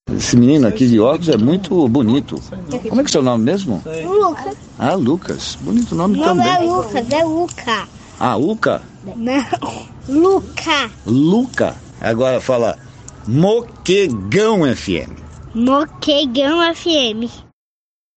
Esse menino aqui de óculos é muito bonito. Como é que é seu nome mesmo? Lucas. Ah, Lucas. Bonito nome Não também. é Lucas, é Luca. Ah, Luca? Não, Luca. Luca. Agora fala Moquegão FM. Moquegão FM.